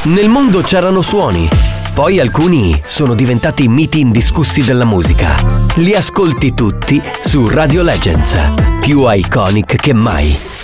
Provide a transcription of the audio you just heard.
Nel mondo c'erano suoni, poi alcuni sono diventati miti indiscussi della musica. Li ascolti tutti su Radio Legends, più iconic che mai.